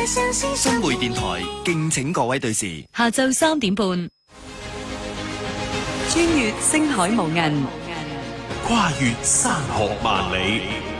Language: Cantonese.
新會電台敬請各位對視。 下晝3點半，穿越星海無垠， 跨越山河萬里。